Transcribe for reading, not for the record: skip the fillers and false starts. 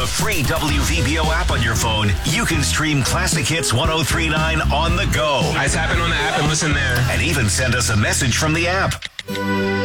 the free WVBO app on your phone, you can stream Classic Hits 103.9 on the go. I tap in on the app and listen there. And even send us a message from the app.